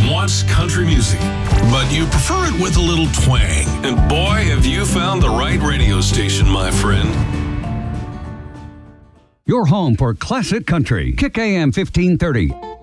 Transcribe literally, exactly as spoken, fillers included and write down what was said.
wants country music, but you prefer it with a little twang. And boy, have you found the right radio station, my friend. Your home for classic country. Kick A M fifteen thirty.